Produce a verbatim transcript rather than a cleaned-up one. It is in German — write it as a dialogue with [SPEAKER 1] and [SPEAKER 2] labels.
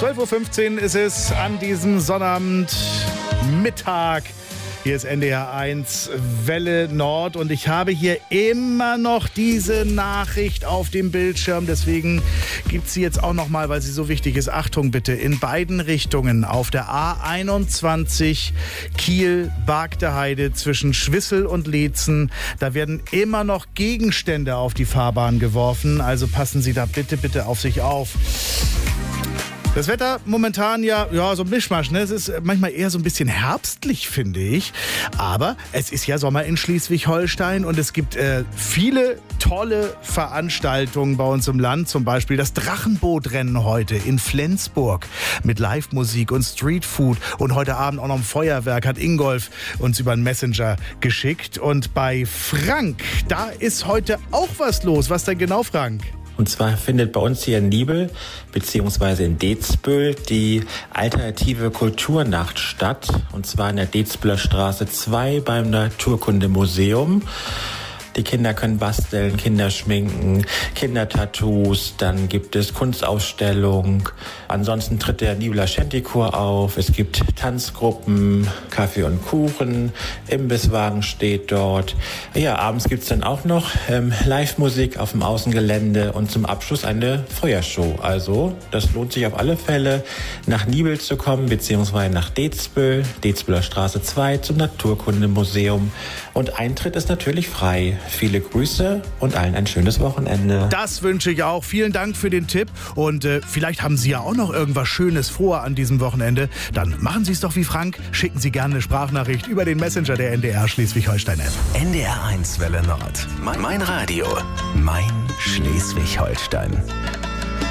[SPEAKER 1] zwölf Uhr fünfzehn ist es an diesem Sonnabend Mittag. Hier ist N D R eins Welle Nord und ich habe hier immer noch diese Nachricht auf dem Bildschirm. Deswegen gibt es sie jetzt auch noch mal, weil sie so wichtig ist. Achtung bitte, in beiden Richtungen auf der A einundzwanzig Kiel-Bargteheide zwischen Schwissel und Leetzen. Da werden immer noch Gegenstände auf die Fahrbahn geworfen. Also passen Sie da bitte, bitte auf sich auf. Das Wetter momentan ja, ja so ein Mischmasch, ne? Es ist manchmal eher so ein bisschen herbstlich, finde ich. Aber es ist ja Sommer in Schleswig-Holstein und es gibt äh, viele tolle Veranstaltungen bei uns im Land. Zum Beispiel das Drachenbootrennen heute in Flensburg mit Live-Musik und Streetfood. Und heute Abend auch noch ein Feuerwerk hat Ingolf uns über einen Messenger geschickt. Und bei Frank, da ist heute auch was los. Was denn genau, Frank?
[SPEAKER 2] Und zwar findet bei uns hier in Niebel bzw. in Dezbüll die alternative Kulturnacht statt. Und zwar in der Dezbüller Straße zwei beim Naturkundemuseum. Die Kinder können basteln, Kinder schminken, Kindertattoos, dann gibt es Kunstausstellung. Ansonsten tritt der Nibeler Shantychor auf. Es gibt Tanzgruppen, Kaffee und Kuchen, Imbisswagen steht dort. Ja, abends gibt's dann auch noch ähm, Live-Musik auf dem Außengelände und zum Abschluss eine Feuershow. Also das lohnt sich auf alle Fälle, nach Niebel zu kommen, beziehungsweise nach Dezbüll, Dezbüller Straße zwei zum Naturkundemuseum. Und Eintritt ist natürlich frei. Viele Grüße und allen ein schönes Wochenende.
[SPEAKER 1] Das wünsche ich auch. Vielen Dank für den Tipp. Und äh, vielleicht haben Sie ja auch noch irgendwas Schönes vor an diesem Wochenende. Dann machen Sie es doch wie Frank. Schicken Sie gerne eine Sprachnachricht über den Messenger der N D R Schleswig-Holstein-App.
[SPEAKER 3] N D R eins Welle Nord. Mein, mein Radio. Mein Schleswig-Holstein.